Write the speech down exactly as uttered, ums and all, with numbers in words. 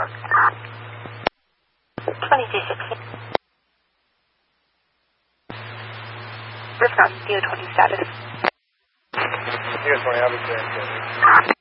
York. twenty-two sixteen. Risk on D O twenty status. D O twenty, obviously.